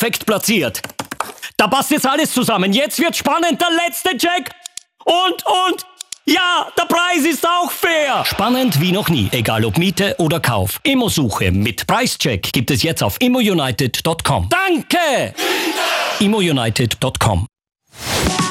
Perfekt platziert. Da passt jetzt alles zusammen. Jetzt wird spannend. Der letzte Check. Und. Ja, der Preis ist auch fair. Spannend wie noch nie. Egal ob Miete oder Kauf. Immosuche mit Preischeck gibt es jetzt auf immounited.com. Danke! ImmoUnited.com